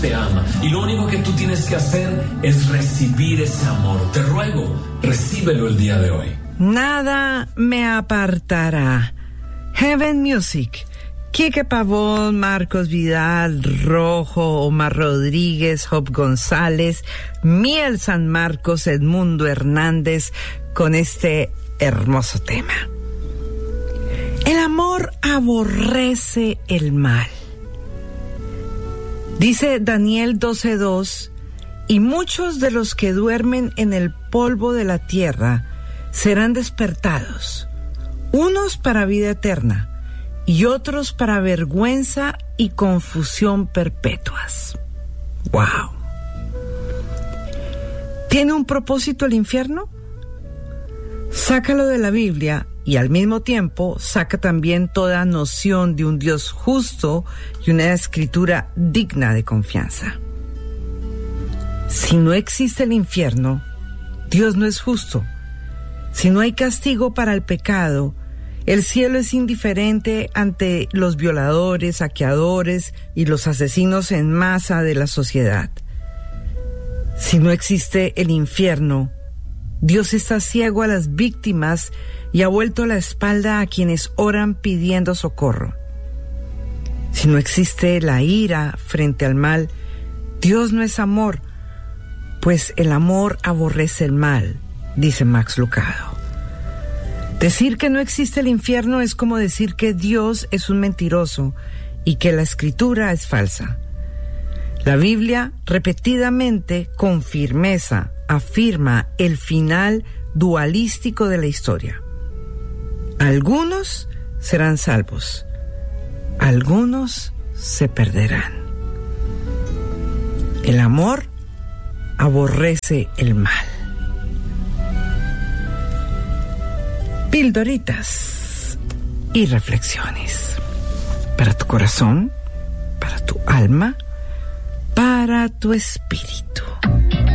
te ama y lo único que tú tienes que hacer es recibir ese amor. Te ruego, recíbelo el día de hoy. Nada me apartará. Heaven Music. Quique Pavón, Marcos Vidal, Rojo, Omar Rodríguez, Job González, Miel San Marcos, Edmundo Hernández, con este hermoso tema. El amor aborrece el mal. Dice Daniel 12:2, y muchos de los que duermen en el polvo de la tierra serán despertados, unos para vida eterna, y otros para vergüenza y confusión perpetuas. ¡Wow! ¿Tiene un propósito el infierno? Sácalo de la Biblia y al mismo tiempo saca también toda noción de un Dios justo y una escritura digna de confianza. Si no existe el infierno, Dios no es justo. Si no hay castigo para el pecado, el cielo es indiferente ante los violadores, saqueadores y los asesinos en masa de la sociedad. Si no existe el infierno, Dios está ciego a las víctimas y ha vuelto la espalda a quienes oran pidiendo socorro. Si no existe la ira frente al mal, Dios no es amor, pues el amor aborrece el mal, dice Max Lucado. Decir que no existe el infierno es como decir que Dios es un mentiroso y que la escritura es falsa. La Biblia repetidamente, con firmeza, afirma el final dualístico de la historia. Algunos serán salvos, algunos se perderán. El amor aborrece el mal. Pildoritas y reflexiones para tu corazón, para tu alma, para tu espíritu.